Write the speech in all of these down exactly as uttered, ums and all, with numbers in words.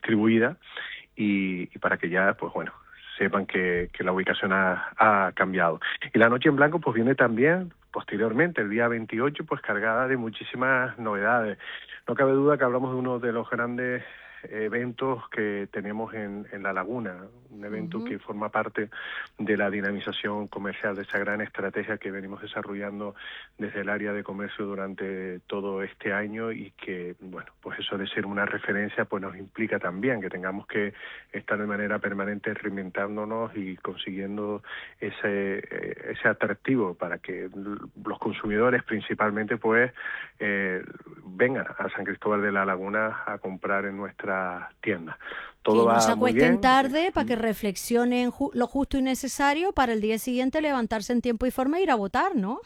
distribuida y, y para que ya, pues bueno, sepan que, que la ubicación ha, ha cambiado. Y la Noche en Blanco pues viene también posteriormente, el día veintiocho, pues cargada de muchísimas novedades. No cabe duda que hablamos de uno de los grandes eventos que tenemos en, en La Laguna, un evento uh-huh. que forma parte de la dinamización comercial, de esa gran estrategia que venimos desarrollando desde el área de comercio durante todo este año y que, bueno, pues eso de ser una referencia pues nos implica también que tengamos que estar de manera permanente reinventándonos y consiguiendo ese, ese atractivo para que los consumidores principalmente pues eh, vengan a San Cristóbal de la Laguna a comprar en nuestra tienda. Todo que no va se muy acuesten bien. tarde para que reflexionen ju- lo justo y necesario para el día siguiente levantarse en tiempo y forma e ir a votar, ¿no?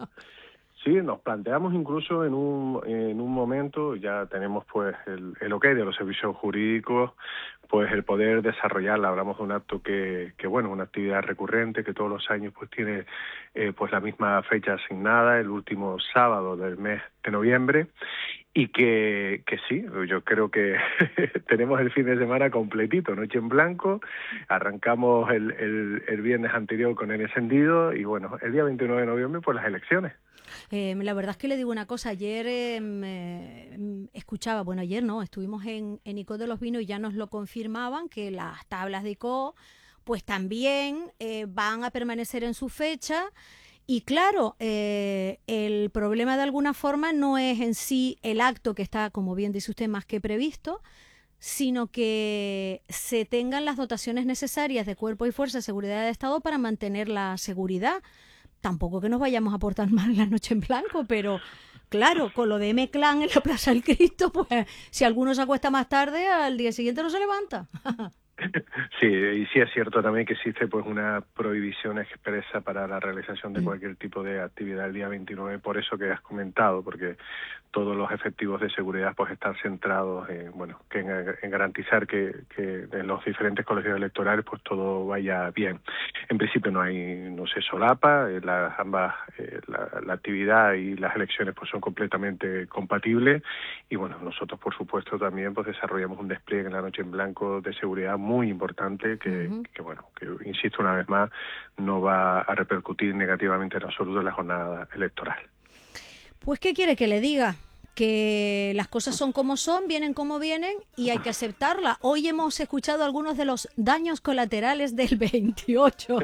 Sí, nos planteamos incluso en un en un momento, ya tenemos pues el, el ok de los servicios jurídicos, pues el poder desarrollarla. Hablamos de un acto que, que bueno, una actividad recurrente que todos los años pues tiene eh, pues la misma fecha asignada, el último sábado del mes de noviembre, y que, que sí, yo creo que tenemos el fin de semana completito, Noche en Blanco, arrancamos el, el, el viernes anterior con el encendido y bueno, el día veintinueve de noviembre pues las elecciones. Eh, la verdad es que le digo una cosa, ayer eh, me escuchaba, bueno ayer no, estuvimos en, en I C O de los Vinos y ya nos lo confirmaban que las tablas de I C O pues también eh, van a permanecer en su fecha. Y claro, eh, el problema de alguna forma no es en sí el acto que está, como bien dice usted, más que previsto, sino que se tengan las dotaciones necesarias de cuerpo y fuerza de seguridad de Estado para mantener la seguridad. Tampoco que nos vayamos a portar mal en la Noche en Blanco, pero claro, con lo de M-Clan en la Plaza del Cristo, pues si alguno se acuesta más tarde, al día siguiente no se levanta. Sí, y sí es cierto también que existe pues una prohibición expresa para la realización de cualquier tipo de actividad el día veintinueve, por eso que has comentado, porque todos los efectivos de seguridad pues están centrados en, bueno, que en, en garantizar que, que en los diferentes colegios electorales pues todo vaya bien. En principio no hay, no se solapa, eh, las, ambas, eh, la, la actividad y las elecciones pues son completamente compatibles y bueno, nosotros por supuesto también pues desarrollamos un despliegue en la Noche en Blanco de seguridad muy importante que, uh-huh. que bueno, que insisto una vez más, no va a repercutir negativamente en absoluto en la jornada electoral. Pues, ¿qué quiere que le diga? Que las cosas son como son, vienen como vienen y hay que aceptarla. Hoy hemos escuchado algunos de los daños colaterales del veintiocho.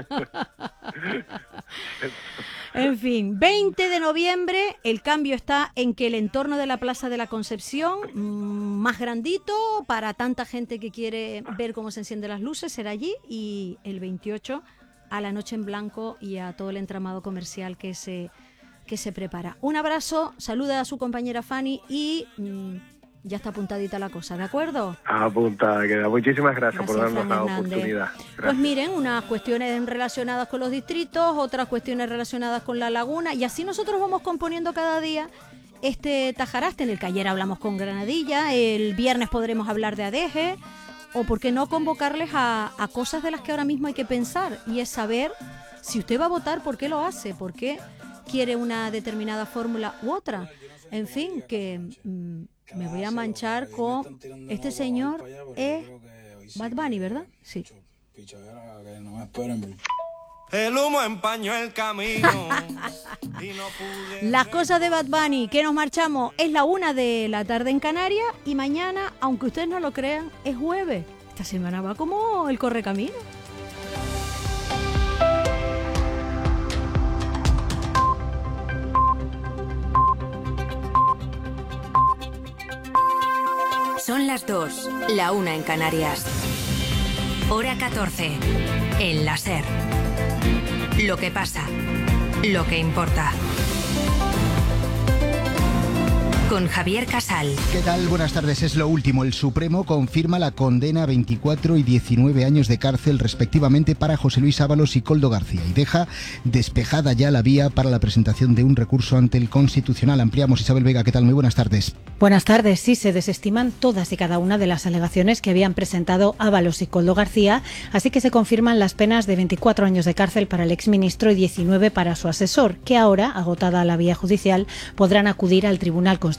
En fin, veinte de noviembre, el cambio está en que el entorno de la Plaza de la Concepción, mmm, más grandito, para tanta gente que quiere ver cómo se encienden las luces, será allí, y el veintiocho a la Noche en Blanco y a todo el entramado comercial que se... que se prepara. Un abrazo, saluda a su compañera Fanny y mmm, ya está apuntadita la cosa, ¿de acuerdo? Apuntada queda. Muchísimas gracias, gracias por darnos la oportunidad. Gracias. Pues miren, unas cuestiones relacionadas con los distritos, otras cuestiones relacionadas con la laguna, y así nosotros vamos componiendo cada día este tajaraste en el que ayer hablamos con Granadilla, el viernes podremos hablar de Adeje, o por qué no convocarles a, a cosas de las que ahora mismo hay que pensar, y es saber si usted va a votar, por qué lo hace, por qué quiere una determinada fórmula u otra. En fin, que mmm, me voy a manchar con este señor, es Bad Bunny, ¿verdad? Sí. El humo empañó el camino. Las cosas de Bad Bunny, que nos marchamos, es la una de la tarde en Canarias y mañana, aunque ustedes no lo crean, es jueves. Esta semana va como el correcamino. Son las dos, la una en Canarias. Hora catorce, en la SER. Lo que pasa, lo que importa. Con Javier Casal. ¿Qué tal? Buenas tardes. Es lo último. El Supremo confirma la condena a veinticuatro y diecinueve años de cárcel respectivamente para José Luis Ábalos y Koldo García y deja despejada ya la vía para la presentación de un recurso ante el Constitucional. Ampliamos. Isabel Vega, ¿qué tal? Muy buenas tardes. Buenas tardes. Sí, se desestiman todas y cada una de las alegaciones que habían presentado Ábalos y Koldo García, así que se confirman las penas de veinticuatro años de cárcel para el exministro y diecinueve para su asesor, que ahora, agotada la vía judicial, podrán acudir al Tribunal Constitucional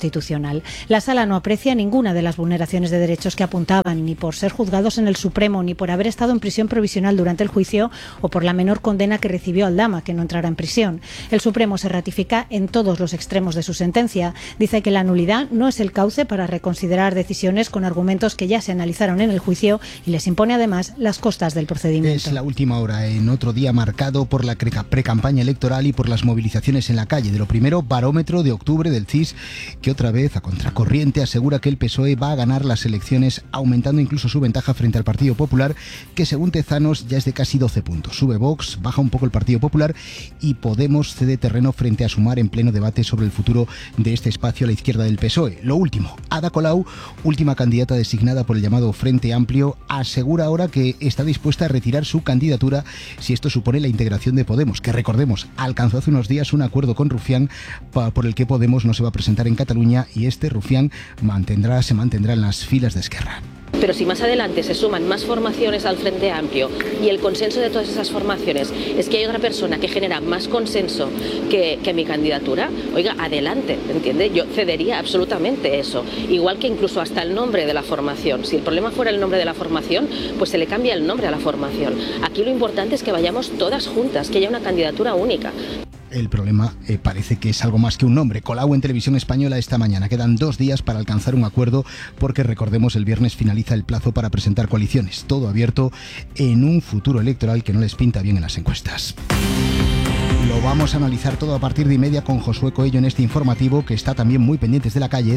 Constitucional. La Sala no aprecia ninguna de las vulneraciones de derechos que apuntaban, ni por ser juzgados en el Supremo, ni por haber estado en prisión provisional durante el juicio o por la menor condena que recibió Aldama, que no entrará en prisión. El Supremo se ratifica en todos los extremos de su sentencia. Dice que la nulidad no es el cauce para reconsiderar decisiones con argumentos que ya se analizaron en el juicio y les impone además las costas del procedimiento. Es la última hora en otro día marcado por la precampaña electoral y por las movilizaciones en la calle. De lo primero, barómetro de octubre del C I S, que otra vez a contracorriente asegura que el P S O E va a ganar las elecciones, aumentando incluso su ventaja frente al Partido Popular, que según Tezanos ya es de casi doce puntos. Sube Vox, baja un poco el Partido Popular y Podemos cede terreno frente a Sumar en pleno debate sobre el futuro de este espacio a la izquierda del P S O E. Lo último, Ada Colau, última candidata designada por el llamado Frente Amplio, asegura ahora que está dispuesta a retirar su candidatura si esto supone la integración de Podemos, que recordemos, alcanzó hace unos días un acuerdo con Rufián por el que Podemos no se va a presentar en Cataluña y este Rufián mantendrá, se mantendrá en las filas de Esquerra. Pero si más adelante se suman más formaciones al Frente Amplio y el consenso de todas esas formaciones es que hay otra persona que genera más consenso que, que mi candidatura, oiga, adelante, ¿entiende? Yo cedería absolutamente eso. Igual que incluso hasta el nombre de la formación. Si el problema fuera el nombre de la formación, pues se le cambia el nombre a la formación. Aquí lo importante es que vayamos todas juntas, que haya una candidatura única. El problema eh, parece que es algo más que un nombre. Colau en Televisión Española esta mañana. Quedan dos días para alcanzar un acuerdo porque, recordemos, el viernes finaliza el plazo para presentar coaliciones. Todo abierto en un futuro electoral que no les pinta bien en las encuestas. Lo vamos a analizar todo a partir de y media con Josué Coello en este informativo, que está también muy pendientes de la calle.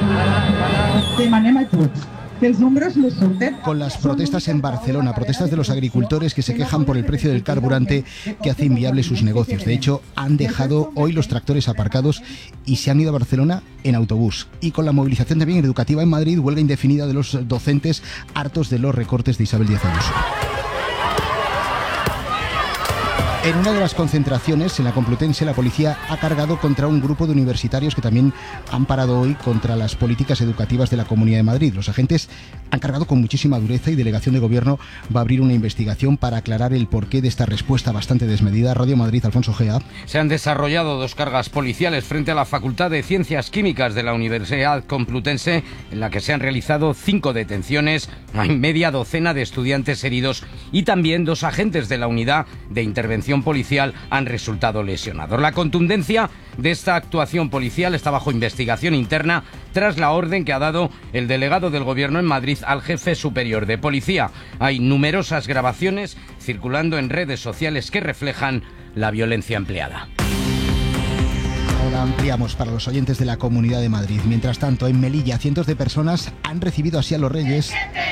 Con las protestas en Barcelona, protestas de los agricultores que se quejan por el precio del carburante que hace inviable sus negocios. De hecho, han dejado hoy los tractores aparcados y se han ido a Barcelona en autobús. Y con la movilización también educativa en Madrid, huelga indefinida de los docentes hartos de los recortes de Isabel Díaz Ayuso. En una de las concentraciones, en la Complutense, la policía ha cargado contra un grupo de universitarios que también han parado hoy contra las políticas educativas de la Comunidad de Madrid. Los agentes han cargado con muchísima dureza y Delegación de Gobierno va a abrir una investigación para aclarar el porqué de esta respuesta bastante desmedida. Radio Madrid, Alfonso Gea. Se han desarrollado dos cargas policiales frente a la Facultad de Ciencias Químicas de la Universidad Complutense, en la que se han realizado cinco detenciones, hay media docena de estudiantes heridos y también dos agentes de la Unidad de Intervención Policial han resultado lesionados. La contundencia de esta actuación policial está bajo investigación interna tras la orden que ha dado el delegado del Gobierno en Madrid al jefe superior de policía. Hay numerosas grabaciones circulando en redes sociales que reflejan la violencia empleada. Ahora ampliamos para los oyentes de la Comunidad de Madrid. Mientras tanto, en Melilla, cientos de personas han recibido así a los Reyes.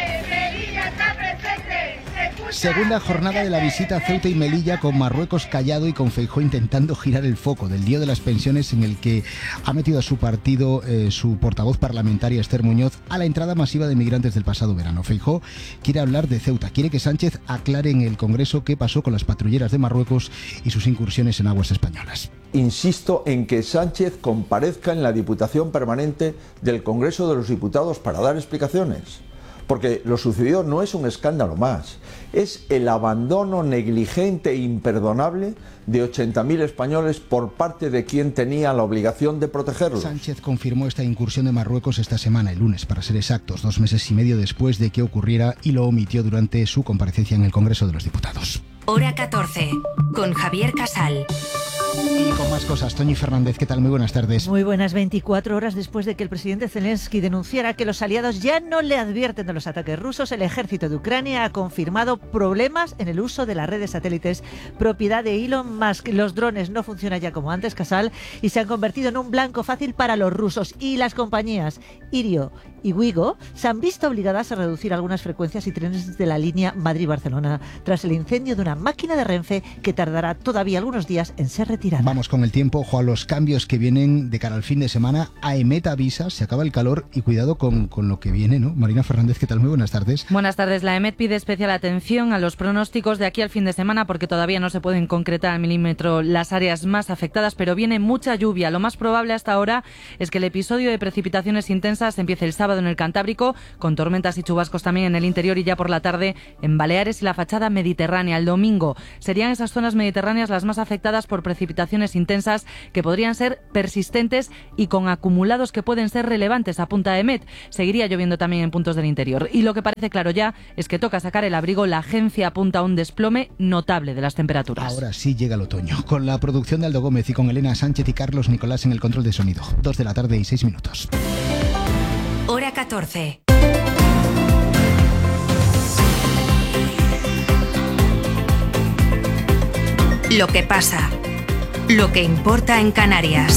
Segunda jornada de la visita a Ceuta y Melilla, con Marruecos callado y con Feijóo intentando girar el foco del lío de las pensiones, en el que ha metido a su partido eh, su portavoz parlamentaria Esther Muñoz a la entrada masiva de migrantes del pasado verano. Feijóo quiere hablar de Ceuta, quiere que Sánchez aclare en el Congreso qué pasó con las patrulleras de Marruecos y sus incursiones en aguas españolas. Insisto en que Sánchez comparezca en la Diputación Permanente del Congreso de los Diputados para dar explicaciones. Porque lo sucedido no es un escándalo más, es el abandono negligente e imperdonable de ochenta mil españoles por parte de quien tenía la obligación de protegerlos. Sánchez confirmó esta incursión de Marruecos esta semana, el lunes para ser exactos, dos meses y medio después de que ocurriera, y lo omitió durante su comparecencia en el Congreso de los Diputados. Hora catorce, con Javier Casal. Y con más cosas, Toñi Fernández, ¿qué tal? Muy buenas tardes. Muy buenas. Veinticuatro horas después de que el presidente Zelensky denunciara que los aliados ya no le advierten de los ataques rusos, el ejército de Ucrania ha confirmado problemas en el uso de las redes satélites propiedad de Elon Musk. Los drones no funcionan ya como antes, Casal, y se han convertido en un blanco fácil para los rusos, y las compañías Irio y Wigo se han visto obligadas a reducir algunas frecuencias y trenes de la línea Madrid-Barcelona tras el incendio de una máquina de Renfe que tardará todavía algunos días en ser retirada. Vamos con el tiempo, ojo a los cambios que vienen de cara al fin de semana. AEMET avisa, se acaba el calor y cuidado con, con lo que viene, ¿no? Marina Fernández, ¿qué tal? Muy buenas tardes. Buenas tardes. La AEMET pide especial atención a los pronósticos de aquí al fin de semana porque todavía no se pueden concretar al milímetro las áreas más afectadas, pero viene mucha lluvia. Lo más probable hasta ahora es que el episodio de precipitaciones intensas empiece el sábado sábado en el Cantábrico, con tormentas y chubascos también en el interior, y ya por la tarde en Baleares y la fachada mediterránea. El domingo serían esas zonas mediterráneas las más afectadas por precipitaciones intensas que podrían ser persistentes y con acumulados que pueden ser relevantes, apunta EMET. Seguiría lloviendo también en puntos del interior. Y lo que parece claro ya es que toca sacar el abrigo. La agencia apunta a un desplome notable de las temperaturas. Ahora sí llega el otoño, con la producción de Aldo Gómez y con Elena Sánchez y Carlos Nicolás en el control de sonido. Dos de la tarde y seis minutos. Hora catorce. Lo que pasa, lo que importa en Canarias.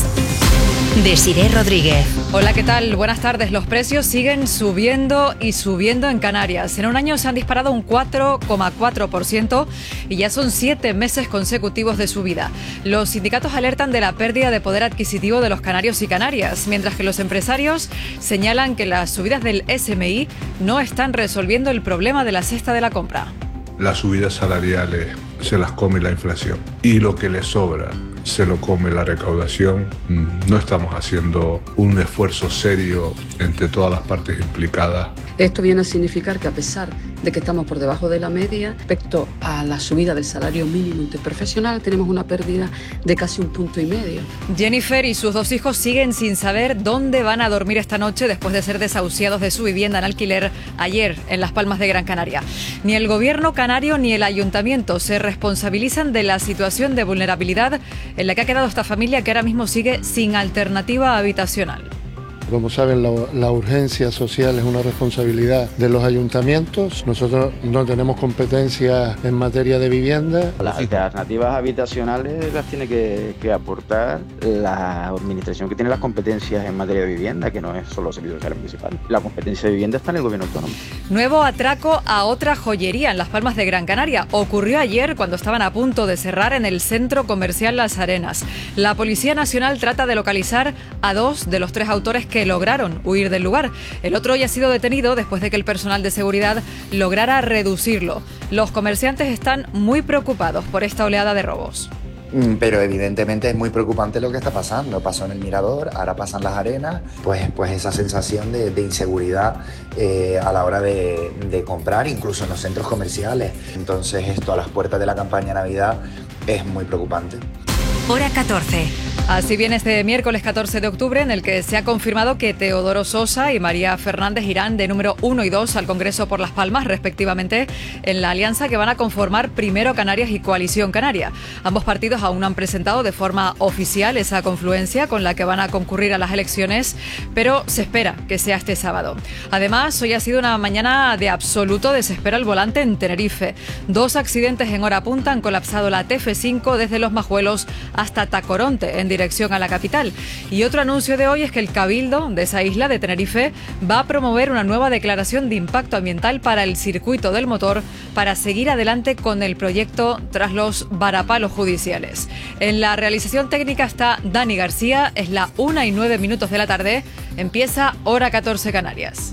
Desiré Rodríguez. Hola, ¿qué tal? Buenas tardes. Los precios siguen subiendo y subiendo en Canarias. En un año se han disparado un cuatro coma cuatro por ciento y ya son siete meses consecutivos de subida. Los sindicatos alertan de la pérdida de poder adquisitivo de los canarios y canarias, mientras que los empresarios señalan que las subidas del S M I no están resolviendo el problema de la cesta de la compra. Las subidas salariales se las come la inflación y lo que les sobra se lo come la recaudación. No estamos haciendo un esfuerzo serio entre todas las partes implicadas. Esto viene a significar que a pesar de que estamos por debajo de la media respecto a la subida del salario mínimo interprofesional, tenemos una pérdida de casi un punto y medio. Jennifer y sus dos hijos siguen sin saber dónde van a dormir esta noche después de ser desahuciados de su vivienda en alquiler ayer en Las Palmas de Gran Canaria. Ni el gobierno canario ni el ayuntamiento se responsabilizan de la situación de vulnerabilidad en la que ha quedado esta familia, que ahora mismo sigue sin alternativa habitacional. Como saben, la, la urgencia social es una responsabilidad de los ayuntamientos. Nosotros no tenemos competencias en materia de vivienda. Las alternativas habitacionales las tiene que, que aportar la administración que tiene las competencias en materia de vivienda, que no es solo el Servicio Social Municipal. La competencia de vivienda está en el gobierno autónomo. Nuevo atraco a otra joyería en Las Palmas de Gran Canaria. Ocurrió ayer cuando estaban a punto de cerrar en el centro comercial Las Arenas. La Policía Nacional trata de localizar a dos de los tres autores que que lograron huir del lugar. El otro ya ha sido detenido después de que el personal de seguridad lograra reducirlo. Los comerciantes están muy preocupados por esta oleada de robos. Pero evidentemente es muy preocupante lo que está pasando. Pasó en el Mirador, ahora pasan Las Arenas, pues, pues esa sensación de, de inseguridad eh, a la hora de, de comprar, incluso en los centros comerciales. Entonces esto a las puertas de la campaña de Navidad es muy preocupante. Hora catorce. Así viene este miércoles catorce de octubre, en el que se ha confirmado que Teodoro Sosa y María Fernández irán de número uno y dos al Congreso por Las Palmas, respectivamente, en la alianza que van a conformar Primero Canarias y Coalición Canaria. Ambos partidos aún no han presentado de forma oficial esa confluencia con la que van a concurrir a las elecciones, pero se espera que sea este sábado. Además, hoy ha sido una mañana de absoluto desespero al volante en Tenerife. Dos accidentes en hora punta han colapsado la T F cinco desde Los Majuelos hasta Tacoronte, en dirección a la capital. Y otro anuncio de hoy es que el Cabildo de esa isla de Tenerife va a promover una nueva declaración de impacto ambiental para el circuito del motor para seguir adelante con el proyecto tras los varapalos judiciales. En la realización técnica está Dani García. Es la una y nueve minutos de la tarde. Empieza Hora catorce Canarias.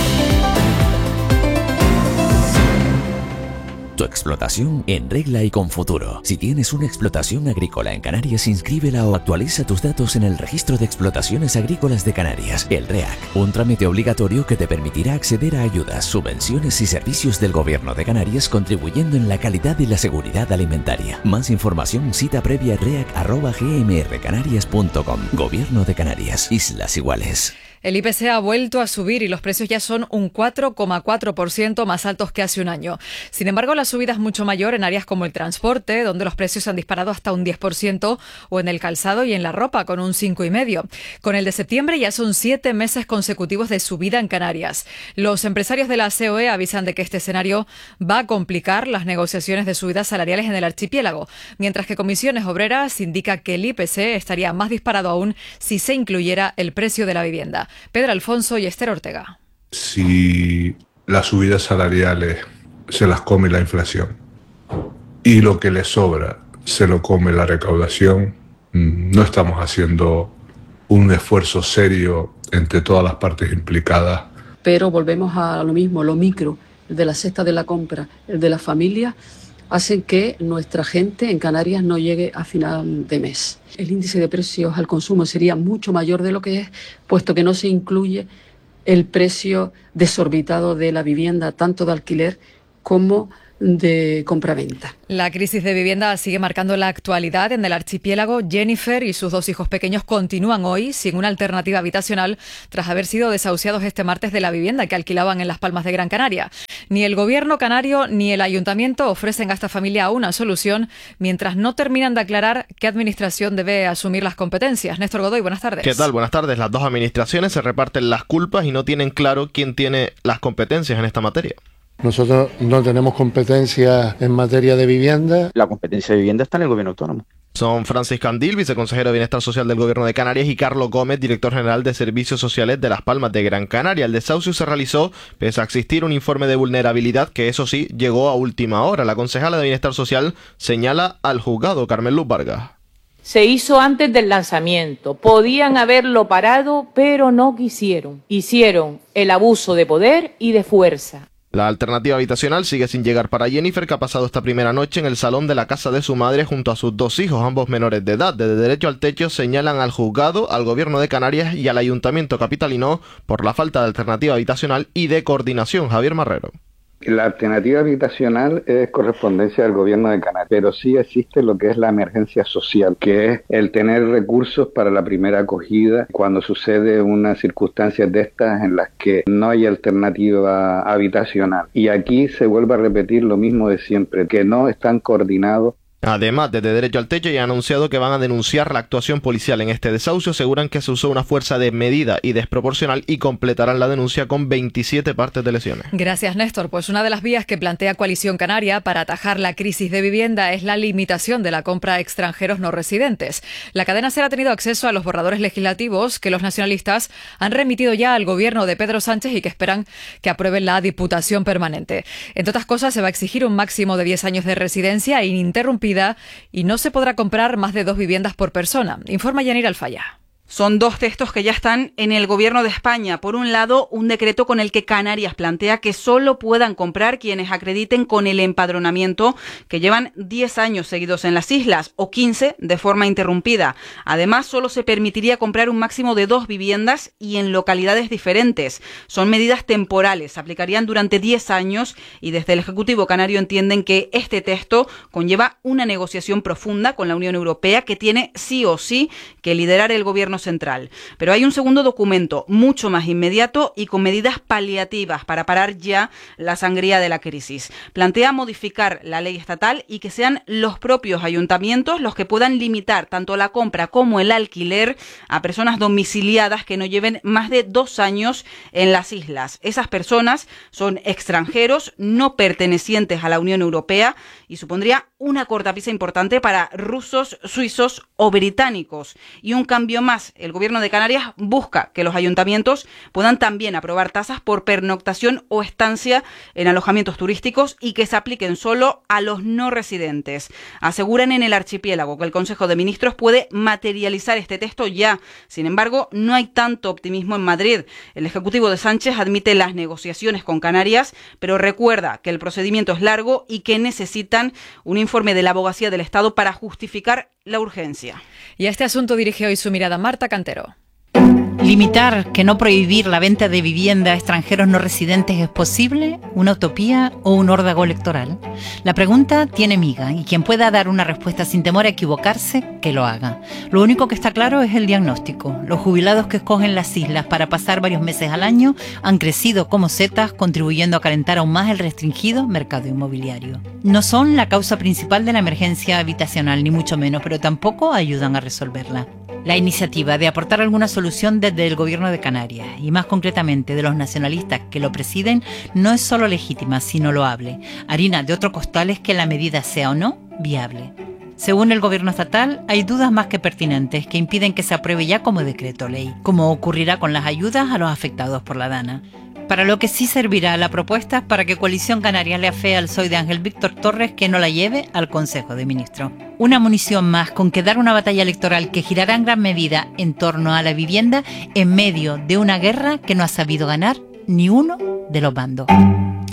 Tu explotación en regla y con futuro. Si tienes una explotación agrícola en Canarias, inscríbela o actualiza tus datos en el Registro de Explotaciones Agrícolas de Canarias, el R E A C, un trámite obligatorio que te permitirá acceder a ayudas, subvenciones y servicios del Gobierno de Canarias, contribuyendo en la calidad y la seguridad alimentaria. Más información, cita previa reac arroba gmrcanarias punto com. Gobierno de Canarias, Islas Iguales. El I P C ha vuelto a subir y los precios ya son un cuatro coma cuatro por ciento más altos que hace un año. Sin embargo, la subida es mucho mayor en áreas como el transporte, donde los precios han disparado hasta un diez por ciento, o en el calzado y en la ropa, con un cinco coma cinco por ciento. Con el de septiembre ya son siete meses consecutivos de subida en Canarias. Los empresarios de la C O E avisan de que este escenario va a complicar las negociaciones de subidas salariales en el archipiélago, mientras que Comisiones Obreras indica que el I P C estaría más disparado aún si se incluyera el precio de la vivienda. Pedro Alfonso y Esther Ortega. Si las subidas salariales se las come la inflación y lo que les sobra se lo come la recaudación, no estamos haciendo un esfuerzo serio entre todas las partes implicadas. Pero volvemos a lo mismo, lo micro, el de la cesta de la compra, el de la familia, hacen que nuestra gente en Canarias no llegue a final de mes. El índice de precios al consumo sería mucho mayor de lo que es, puesto que no se incluye el precio desorbitado de la vivienda, tanto de alquiler como de compraventa. La crisis de vivienda sigue marcando la actualidad en el archipiélago. Jennifer y sus dos hijos pequeños continúan hoy sin una alternativa habitacional tras haber sido desahuciados este martes de la vivienda que alquilaban en Las Palmas de Gran Canaria. Ni el gobierno canario ni el ayuntamiento ofrecen a esta familia una solución mientras no terminan de aclarar qué administración debe asumir las competencias. Néstor Godoy, buenas tardes. ¿Qué tal? Buenas tardes. Las dos administraciones se reparten las culpas y no tienen claro quién tiene las competencias en esta materia. Nosotros no tenemos competencia en materia de vivienda. La competencia de vivienda está en el gobierno autónomo. Son Francis Candil, viceconsejero de Bienestar Social del Gobierno de Canarias, y Carlos Gómez, director general de Servicios Sociales de Las Palmas de Gran Canaria. El desahucio se realizó pese a existir un informe de vulnerabilidad que, eso sí, llegó a última hora. La concejala de Bienestar Social señala al juzgado, Carmen Luz Vargas. Se hizo antes del lanzamiento. Podían haberlo parado, pero no quisieron. Hicieron el abuso de poder y de fuerza. La alternativa habitacional sigue sin llegar para Jennifer, que ha pasado esta primera noche en el salón de la casa de su madre junto a sus dos hijos, ambos menores de edad. Desde Derecho al Techo señalan al juzgado, al Gobierno de Canarias y al Ayuntamiento capitalino por la falta de alternativa habitacional y de coordinación. Javier Marrero. La alternativa habitacional es correspondencia del gobierno de Canarias, pero sí existe lo que es la emergencia social, que es el tener recursos para la primera acogida cuando sucede unas circunstancias de estas en las que no hay alternativa habitacional. Y aquí se vuelve a repetir lo mismo de siempre, que no están coordinados. Además, desde Derecho al Techo ya han anunciado que van a denunciar la actuación policial en este desahucio. Aseguran que se usó una fuerza desmedida y desproporcional y completarán la denuncia con veintisiete partes de lesiones. Gracias, Néstor. Pues una de las vías que plantea Coalición Canaria para atajar la crisis de vivienda es la limitación de la compra a extranjeros no residentes. La cadena SER ha tenido acceso a los borradores legislativos que los nacionalistas han remitido ya al gobierno de Pedro Sánchez y que esperan que aprueben la Diputación Permanente. Entre otras cosas, se va a exigir un máximo de diez años de residencia ininterrumpida y no se podrá comprar más de dos viviendas por persona. Informa Yanira Alfaya. Son dos textos que ya están en el Gobierno de España. Por un lado, un decreto con el que Canarias plantea que solo puedan comprar quienes acrediten con el empadronamiento que llevan diez años seguidos en las islas o quince de forma interrumpida. Además, solo se permitiría comprar un máximo de dos viviendas y en localidades diferentes. Son medidas temporales, se aplicarían durante diez años y desde el Ejecutivo canario entienden que este texto conlleva una negociación profunda con la Unión Europea que tiene sí o sí que liderar el Gobierno central. Pero hay un segundo documento mucho más inmediato y con medidas paliativas para parar ya la sangría de la crisis. Plantea modificar la ley estatal y que sean los propios ayuntamientos los que puedan limitar tanto la compra como el alquiler a personas domiciliadas que no lleven más de dos años en las islas. Esas personas son extranjeros no pertenecientes a la Unión Europea y supondría una cortapisa importante para rusos, suizos o británicos. Y un cambio más, el Gobierno de Canarias busca que los ayuntamientos puedan también aprobar tasas por pernoctación o estancia en alojamientos turísticos y que se apliquen solo a los no residentes. Aseguran en el archipiélago que el Consejo de Ministros puede materializar este texto ya. Sin embargo, no hay tanto optimismo en Madrid. El Ejecutivo de Sánchez admite las negociaciones con Canarias, pero recuerda que el procedimiento es largo y que necesitan un informe de la Abogacía del Estado para justificar la urgencia. Y a este asunto dirige hoy su mirada Marta Cantero. ¿Limitar, que no prohibir la venta de vivienda a extranjeros no residentes es posible, una utopía o un órdago electoral? La pregunta tiene miga y quien pueda dar una respuesta sin temor a equivocarse, que lo haga. Lo único que está claro es el diagnóstico. Los jubilados que escogen las islas para pasar varios meses al año han crecido como setas, contribuyendo a calentar aún más el restringido mercado inmobiliario. No son la causa principal de la emergencia habitacional, ni mucho menos, pero tampoco ayudan a resolverla. La iniciativa de aportar alguna solución desde el Gobierno de Canarias, y más concretamente de los nacionalistas que lo presiden, no es solo legítima, sino loable. Harina de otro costal es que la medida sea o no viable. Según el Gobierno estatal, hay dudas más que pertinentes que impiden que se apruebe ya como decreto ley, como ocurrirá con las ayudas a los afectados por la DANA. Para lo que sí servirá la propuesta es para que Coalición Canaria le afee al P S O E de Ángel Víctor Torres que no la lleve al Consejo de Ministros. Una munición más con que dar una batalla electoral que girará en gran medida en torno a la vivienda en medio de una guerra que no ha sabido ganar ni uno de los bandos.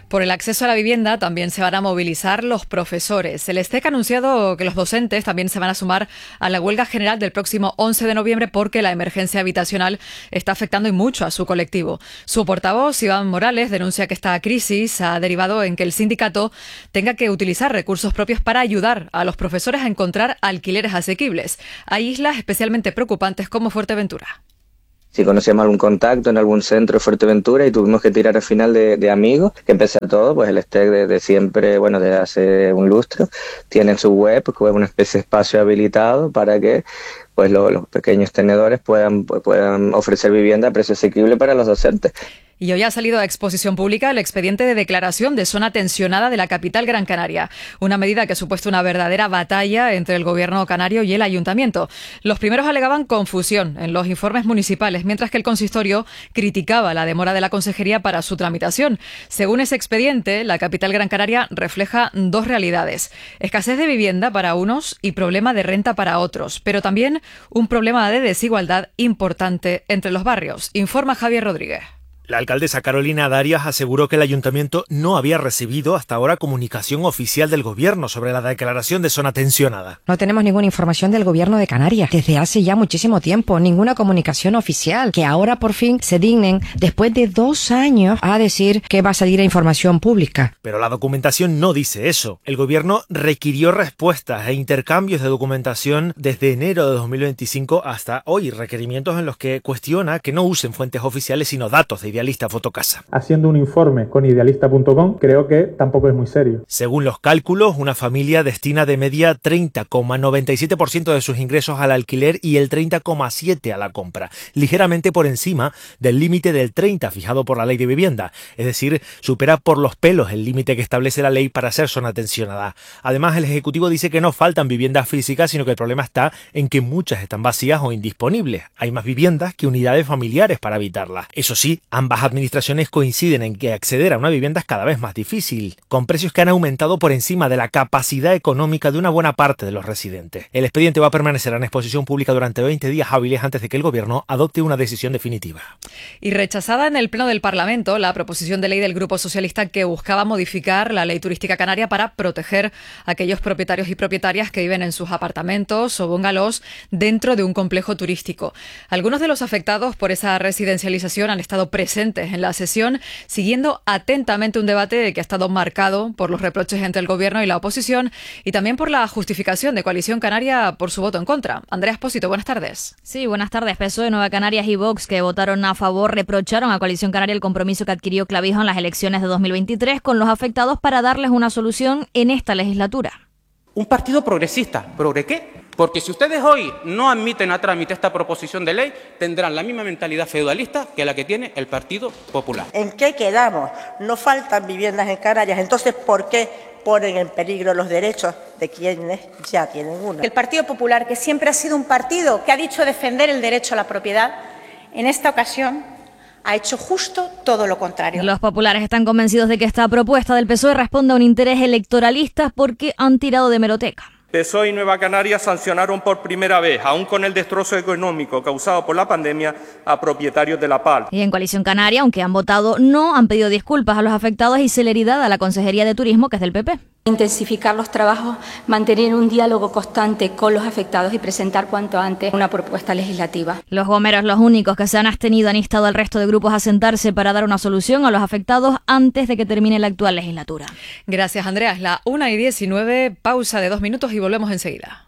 Por el acceso a la vivienda también se van a movilizar los profesores. El STEC ha anunciado que los docentes también se van a sumar a la huelga general del próximo once de noviembre porque la emergencia habitacional está afectando y mucho a su colectivo. Su portavoz, Iván Morales, denuncia que esta crisis ha derivado en que el sindicato tenga que utilizar recursos propios para ayudar a los profesores a encontrar alquileres asequibles. Hay islas especialmente preocupantes como Fuerteventura. Si conocíamos algún contacto en algún centro de Fuerteventura y tuvimos que tirar al final de, de amigos, que pese a todo, pues el STEC de, de siempre, bueno, desde hace un lustro, tiene en su web que es una especie de espacio habilitado para que pues lo, los pequeños tenedores puedan, puedan ofrecer vivienda a precio asequible para los docentes. Y hoy ha salido a exposición pública el expediente de declaración de zona tensionada de la capital Gran Canaria, una medida que ha supuesto una verdadera batalla entre el gobierno canario y el ayuntamiento. Los primeros alegaban confusión en los informes municipales, mientras que el consistorio criticaba la demora de la consejería para su tramitación. Según ese expediente, la capital Gran Canaria refleja dos realidades: escasez de vivienda para unos y problema de renta para otros, pero también un problema de desigualdad importante entre los barrios, informa Javier Rodríguez. La alcaldesa Carolina Darias aseguró que el ayuntamiento no había recibido hasta ahora comunicación oficial del gobierno sobre la declaración de zona tensionada. No tenemos ninguna información del gobierno de Canarias desde hace ya muchísimo tiempo, ninguna comunicación oficial, que ahora por fin se dignen, después de dos años, a decir que va a salir a información pública. Pero la documentación no dice eso. El gobierno requirió respuestas e intercambios de documentación desde enero de dos mil veinticinco hasta hoy, requerimientos en los que cuestiona que no usen fuentes oficiales sino datos de Idealista Fotocasa. Haciendo un informe con idealista punto com, creo que tampoco es muy serio. Según los cálculos, una familia destina de media treinta coma noventa y siete por ciento de sus ingresos al alquiler y el treinta coma siete por ciento a la compra, ligeramente por encima del límite del treinta por ciento fijado por la Ley de Vivienda, es decir, supera por los pelos el límite que establece la ley para ser zona tensionada. Además, el Ejecutivo dice que no faltan viviendas físicas, sino que el problema está en que muchas están vacías o indisponibles. Hay más viviendas que unidades familiares para habitarlas. Eso sí, ambas administraciones coinciden en que acceder a una vivienda es cada vez más difícil, con precios que han aumentado por encima de la capacidad económica de una buena parte de los residentes. El expediente va a permanecer en exposición pública durante veinte días hábiles antes de que el gobierno adopte una decisión definitiva. Y rechazada en el Pleno del Parlamento la proposición de ley del Grupo Socialista que buscaba modificar la ley turística canaria para proteger a aquellos propietarios y propietarias que viven en sus apartamentos o bungalows dentro de un complejo turístico. Algunos de los afectados por esa residencialización han estado presentes en la sesión, siguiendo atentamente un debate que ha estado marcado por los reproches entre el gobierno y la oposición y también por la justificación de Coalición Canaria por su voto en contra. Andrea Espósito, buenas tardes. Sí, buenas tardes. P S O E, Nueva Canarias y Vox, que votaron a favor, reprocharon a Coalición Canaria el compromiso que adquirió Clavijo en las elecciones de dos mil veintitrés con los afectados para darles una solución en esta legislatura. Un partido progresista. ¿Progre qué? Porque si ustedes hoy no admiten a trámite esta proposición de ley, tendrán la misma mentalidad feudalista que la que tiene el Partido Popular. ¿En qué quedamos? No faltan viviendas en Canarias, entonces ¿por qué ponen en peligro los derechos de quienes ya tienen una? El Partido Popular, que siempre ha sido un partido que ha dicho defender el derecho a la propiedad, en esta ocasión ha hecho justo todo lo contrario. Los populares están convencidos de que esta propuesta del P S O E responde a un interés electoralista porque han tirado de hemeroteca. P S O E y Nueva Canarias sancionaron por primera vez, aún con el destrozo económico causado por la pandemia, a propietarios de la P A L. Y en Coalición Canaria, aunque han votado no, han pedido disculpas a los afectados y celeridad a la Consejería de Turismo, que es del P P. Intensificar los trabajos, mantener un diálogo constante con los afectados y presentar cuanto antes una propuesta legislativa. Los gomeros, los únicos que se han abstenido, han instado al resto de grupos a sentarse para dar una solución a los afectados antes de que termine la actual legislatura. Gracias, Andrea. Es la una y diecinueve, pausa de dos minutos y volvemos enseguida.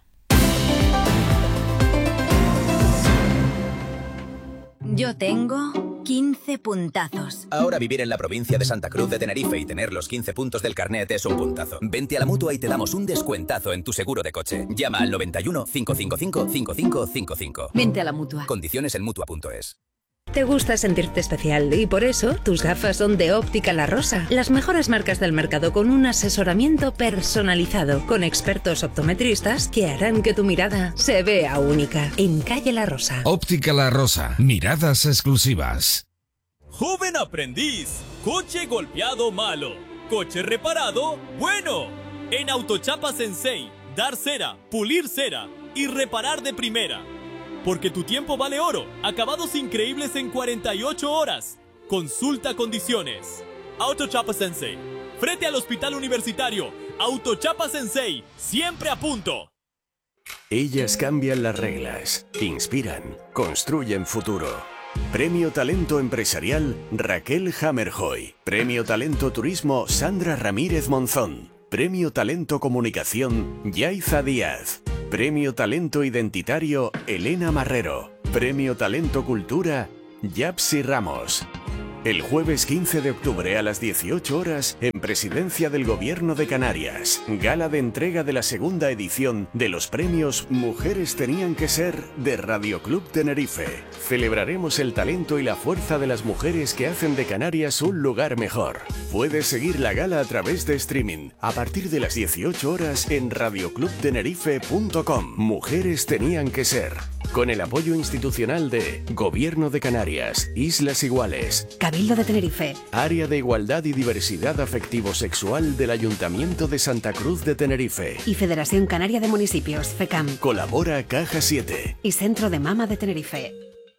Yo tengo quince puntazos. Ahora vivir en la provincia de Santa Cruz de Tenerife y tener los quince puntos del carnet es un puntazo. Vente a la Mutua y te damos un descuentazo en tu seguro de coche. Llama al noventa y uno, cinco cinco cinco, cinco cinco cinco cinco. Vente a la Mutua. Condiciones en Mutua punto es. Te gusta sentirte especial y por eso tus gafas son de Óptica La Rosa. Las mejores marcas del mercado con un asesoramiento personalizado con expertos optometristas que harán que tu mirada se vea única. En Calle La Rosa. Óptica La Rosa. Miradas exclusivas. Joven aprendiz. Coche golpeado malo. Coche reparado bueno. En Autochapa Sensei. Dar cera, pulir cera y reparar de primera. Porque tu tiempo vale oro. Acabados increíbles en cuarenta y ocho horas. Consulta condiciones. Autochapa Sensei. Frente al Hospital Universitario, Autochapa Sensei, siempre a punto. Ellas cambian las reglas, inspiran, construyen futuro. Premio Talento Empresarial Raquel Hammerhoy. Premio Talento Turismo Sandra Ramírez Monzón. Premio Talento Comunicación Yaiza Díaz. Premio Talento Identitario Elena Marrero. Premio Talento Cultura Yapsi Ramos. El jueves quince de octubre a las dieciocho horas en Presidencia del Gobierno de Canarias, gala de entrega de la segunda edición de los premios Mujeres Tenían que Ser de Radio Club Tenerife. Celebraremos el talento y la fuerza de las mujeres que hacen de Canarias un lugar mejor. Puedes seguir la gala a través de streaming a partir de las dieciocho horas en radio club tenerife punto com. Mujeres Tenían que Ser. Con el apoyo institucional de Gobierno de Canarias, Islas Iguales, Cabildo de Tenerife, Área de Igualdad y Diversidad Afectivo-Sexual del Ayuntamiento de Santa Cruz de Tenerife y Federación Canaria de Municipios, FECAM. Colabora Caja siete y Centro de Mama de Tenerife.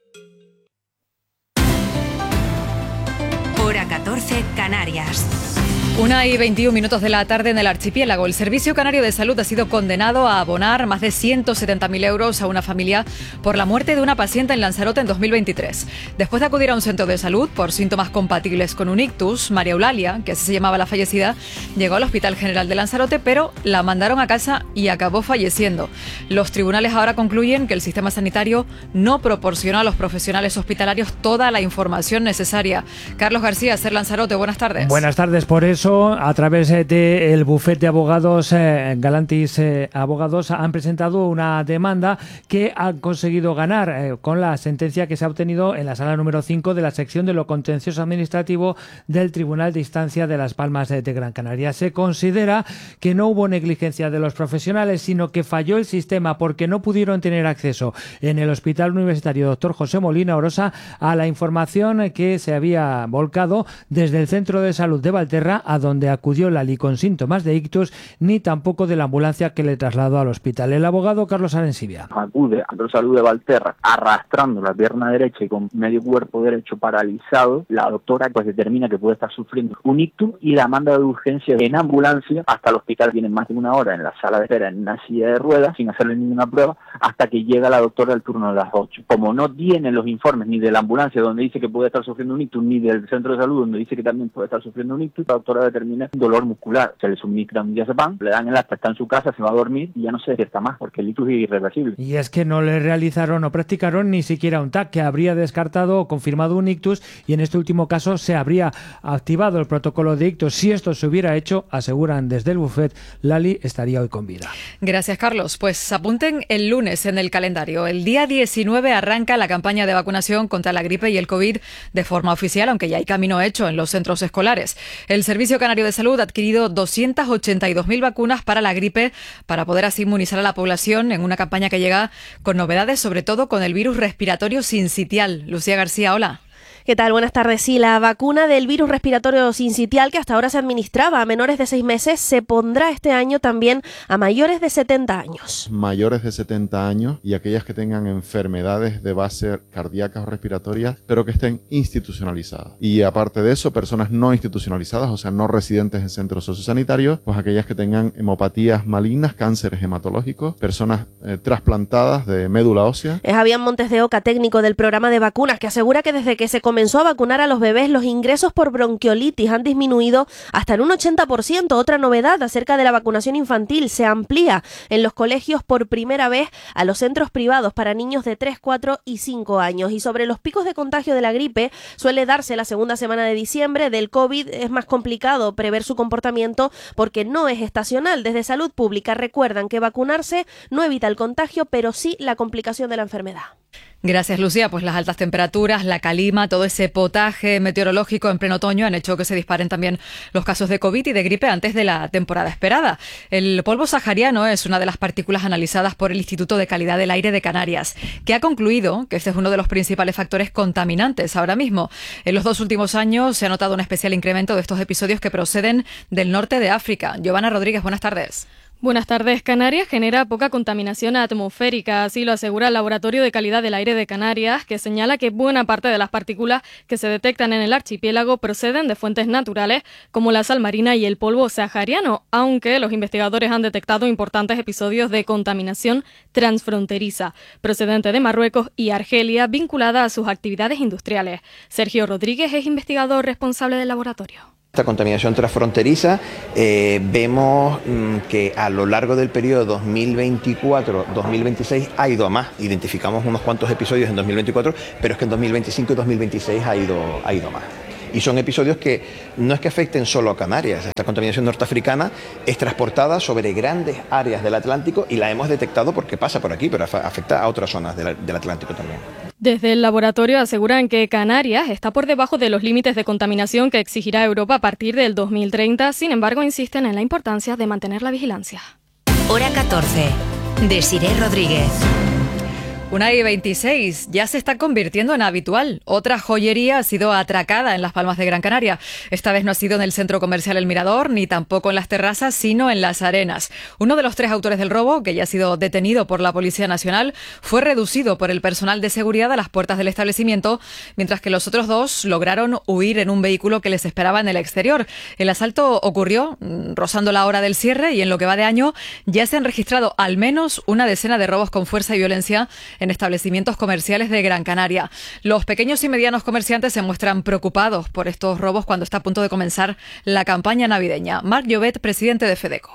Hora catorce, Canarias. Una y veintiún minutos de la tarde en el archipiélago. El Servicio Canario de Salud ha sido condenado a abonar más de ciento setenta mil euros a una familia por la muerte de una paciente en Lanzarote en dos mil veintitrés. Después de acudir a un centro de salud por síntomas compatibles con un ictus, María Eulalia, que así se llamaba la fallecida, llegó al Hospital General de Lanzarote, pero la mandaron a casa y acabó falleciendo. Los tribunales ahora concluyen que el sistema sanitario no proporcionó a los profesionales hospitalarios toda la información necesaria. Carlos García, Ser Lanzarote, buenas tardes. Buenas tardes. Por eso, a través del bufete de abogados eh, Galantis eh, Abogados, han presentado una demanda que han conseguido ganar eh, con la sentencia que se ha obtenido en la sala número cinco de la sección de lo contencioso administrativo del Tribunal de Instancia de Las Palmas de, de Gran Canaria. Se considera que no hubo negligencia de los profesionales, sino que falló el sistema porque no pudieron tener acceso en el Hospital Universitario Doctor José Molina Orosa a la información que se había volcado desde el Centro de Salud de Valterra, a donde acudió Lali con síntomas de ictus, ni tampoco de la ambulancia que le trasladó al hospital. El abogado Carlos Arensibia. Acude al Centro de Salud de Valterra arrastrando la pierna derecha y con medio cuerpo derecho paralizado. La doctora pues determina que puede estar sufriendo un ictus y la manda de urgencia en ambulancia hasta el hospital. Tienen más de una hora en la sala de espera en una silla de ruedas sin hacerle ninguna prueba hasta que llega la doctora al turno de las ocho. Como no tienen los informes ni de la ambulancia donde dice que puede estar sufriendo un ictus, ni del centro de salud donde dice que también puede estar sufriendo un ictus, la doctora determina un dolor muscular. Se le suministra un diazepam, le dan el acta, está en su casa, se va a dormir y ya no se despierta más porque el ictus es irreversible. Y es que no le realizaron o practicaron ni siquiera un T A C, que habría descartado o confirmado un ictus, y en este último caso se habría activado el protocolo de ictus. Si esto se hubiera hecho, aseguran desde el bufet, Lali estaría hoy con vida. Gracias, Carlos. Pues apunten el lunes en el calendario. El día diecinueve arranca la campaña de vacunación contra la gripe y el COVID de forma oficial, aunque ya hay camino hecho en los centros escolares. El Servicio Canario de Salud ha adquirido doscientas ochenta y dos mil vacunas para la gripe para poder así inmunizar a la población en una campaña que llega con novedades, sobre todo con el virus respiratorio sincitial. Lucía García, hola. ¿Qué tal? Buenas tardes. Sí, la vacuna del virus respiratorio sincitial, que hasta ahora se administraba a menores de seis meses, se pondrá este año también a mayores de setenta años. Mayores de setenta años y aquellas que tengan enfermedades de base cardíacas o respiratorias, pero que estén institucionalizadas. Y aparte de eso, personas no institucionalizadas, o sea, no residentes en centros sociosanitarios, pues aquellas que tengan hemopatías malignas, cánceres hematológicos, personas eh, trasplantadas de médula ósea. Es Javier Montes de Oca, técnico del programa de vacunas, que asegura que desde que se comenzó a vacunar a los bebés, los ingresos por bronquiolitis han disminuido hasta en un ochenta por ciento. Otra novedad acerca de la vacunación infantil: se amplía en los colegios por primera vez a los centros privados para niños de tres, cuatro y cinco años. Y sobre los picos de contagio de la gripe, suele darse la segunda semana de diciembre. Del COVID es más complicado prever su comportamiento porque no es estacional. Desde Salud Pública recuerdan que vacunarse no evita el contagio, pero sí la complicación de la enfermedad. Gracias, Lucía. Pues las altas temperaturas, la calima, todo ese potaje meteorológico en pleno otoño han hecho que se disparen también los casos de COVID y de gripe antes de la temporada esperada. El polvo sahariano es una de las partículas analizadas por el Instituto de Calidad del Aire de Canarias, que ha concluido que este es uno de los principales factores contaminantes ahora mismo. En los dos últimos años se ha notado un especial incremento de estos episodios que proceden del norte de África. Giovanna Rodríguez, buenas tardes. Buenas tardes. Canarias genera poca contaminación atmosférica, así lo asegura el Laboratorio de Calidad del Aire de Canarias, que señala que buena parte de las partículas que se detectan en el archipiélago proceden de fuentes naturales como la sal marina y el polvo sahariano, aunque los investigadores han detectado importantes episodios de contaminación transfronteriza, procedente de Marruecos y Argelia, vinculada a sus actividades industriales. Sergio Rodríguez es investigador responsable del laboratorio. Esta contaminación transfronteriza, eh, vemos mmm, que a lo largo del periodo dos mil veinticuatro dos mil veintiséis ha ido a más. Identificamos unos cuantos episodios en dos mil veinticuatro, pero es que en dos mil veinticinco y dos mil veintiséis ha ido, ha ido a más. Y son episodios que no es que afecten solo a Canarias. Esta contaminación norteafricana es transportada sobre grandes áreas del Atlántico y la hemos detectado porque pasa por aquí, pero afecta a otras zonas del, del Atlántico también. Desde el laboratorio aseguran que Canarias está por debajo de los límites de contaminación que exigirá Europa a partir del dos mil treinta. Sin embargo, insisten en la importancia de mantener la vigilancia. Hora catorce. Desiré Rodríguez. Una y veintiséis ya se está convirtiendo en habitual. Otra joyería ha sido atracada en Las Palmas de Gran Canaria. Esta vez no ha sido en el centro comercial El Mirador, ni tampoco en las terrazas, sino en Las Arenas. Uno de los tres autores del robo, que ya ha sido detenido por la Policía Nacional, fue reducido por el personal de seguridad a las puertas del establecimiento, mientras que los otros dos lograron huir en un vehículo que les esperaba en el exterior. El asalto ocurrió rozando la hora del cierre y en lo que va de año ya se han registrado al menos una decena de robos con fuerza y violencia en establecimientos comerciales de Gran Canaria. Los pequeños y medianos comerciantes se muestran preocupados por estos robos cuando está a punto de comenzar la campaña navideña. Marc Llobet, presidente de FEDECO.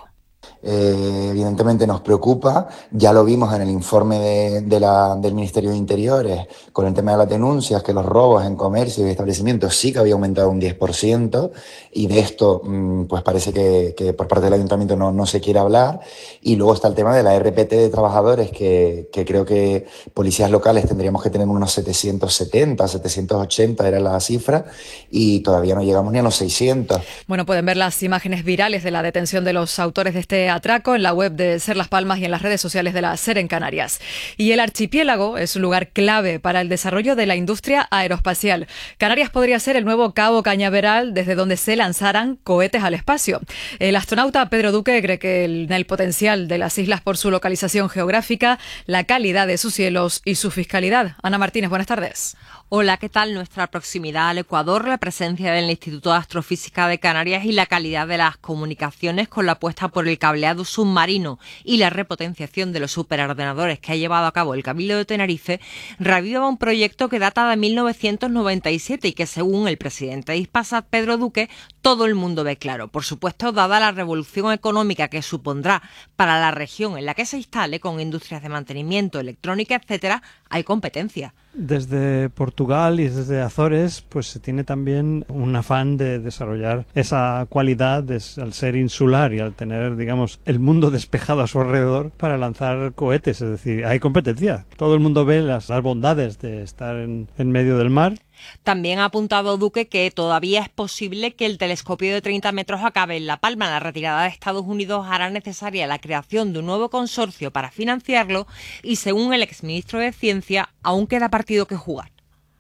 Eh, evidentemente nos preocupa, ya lo vimos en el informe de, de la, del Ministerio de Interiores con el tema de las denuncias, que los robos en comercio y establecimientos sí que había aumentado un diez por ciento y de esto pues parece que, que por parte del Ayuntamiento no, no se quiere hablar. Y luego está el tema de la R P T de trabajadores, que, que creo que policías locales tendríamos que tener unos setecientos setenta, setecientos ochenta era la cifra y todavía no llegamos ni a los seiscientos. Bueno, pueden ver las imágenes virales de la detención de los autores de este atraco en la web de Ser Las Palmas y en las redes sociales de la SER en Canarias. Y el archipiélago es un lugar clave para el desarrollo de la industria aeroespacial. Canarias podría ser el nuevo Cabo Cañaveral desde donde se lanzaran cohetes al espacio. El astronauta Pedro Duque cree que el, el potencial de las islas por su localización geográfica, la calidad de sus cielos y su fiscalidad. Ana Martínez, buenas tardes. Hola, ¿qué tal? Nuestra proximidad al Ecuador, la presencia del Instituto de Astrofísica de Canarias y la calidad de las comunicaciones con la apuesta por el cableado submarino y la repotenciación de los superordenadores que ha llevado a cabo el Cabildo de Tenerife reaviva un proyecto que data de mil novecientos noventa y siete y que, según el presidente de Hispasat, Pedro Duque, todo el mundo ve claro. Por supuesto, dada la revolución económica que supondrá para la región en la que se instale, con industrias de mantenimiento, electrónica, etcétera, hay competencia. Desde Portugal y desde Azores, pues se tiene también un afán de desarrollar esa cualidad de, al ser insular y al tener, digamos, el mundo despejado a su alrededor para lanzar cohetes. Es decir, hay competencia. Todo el mundo ve las, las bondades de estar en, en medio del mar. También ha apuntado Duque que todavía es posible que el telescopio de treinta metros acabe en La Palma. La retirada de Estados Unidos hará necesaria la creación de un nuevo consorcio para financiarlo y, según el exministro de Ciencia, aún queda partido que jugar.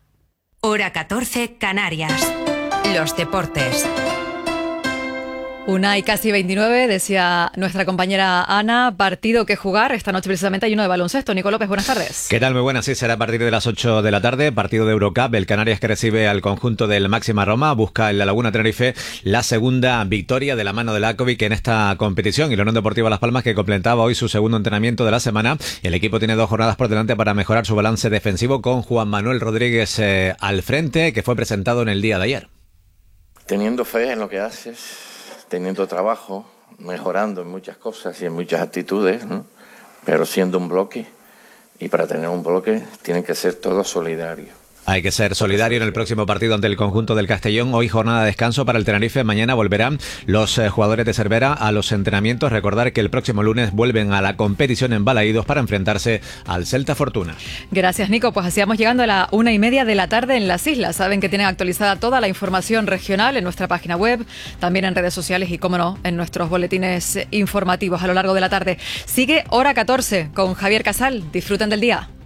Hora catorce, Canarias. Los deportes. Una y casi veintinueve, decía nuestra compañera Ana, partido que jugar. Esta noche precisamente hay uno de baloncesto. Nico López, buenas tardes. ¿Qué tal? Muy buenas. Sí, será a partir de las ocho de la tarde, partido de Eurocup. El Canarias, que recibe al conjunto del Máxima Roma, busca en la Laguna Tenerife la segunda victoria de la mano de Lakovic en esta competición. Y la Unión Deportiva Las Palmas, que completaba hoy su segundo entrenamiento de la semana. El equipo tiene dos jornadas por delante para mejorar su balance defensivo, con Juan Manuel Rodríguez eh, al frente, que fue presentado en el día de ayer. Teniendo fe en lo que haces, teniendo trabajo, mejorando en muchas cosas y en muchas actitudes, ¿no? Pero siendo un bloque, y para tener un bloque tienen que ser todos solidarios. Hay que ser solidario en el próximo partido ante el conjunto del Castellón. Hoy jornada de descanso para el Tenerife. Mañana volverán los eh, jugadores de Cervera a los entrenamientos. Recordar que el próximo lunes vuelven a la competición en Balaídos para enfrentarse al Celta Fortuna. Gracias, Nico. Pues así vamos llegando a la una y media de la tarde en las islas. Saben que tienen actualizada toda la información regional en nuestra página web, también en redes sociales y, cómo no, en nuestros boletines informativos a lo largo de la tarde. Sigue Hora catorce con Javier Casal. Disfruten del día.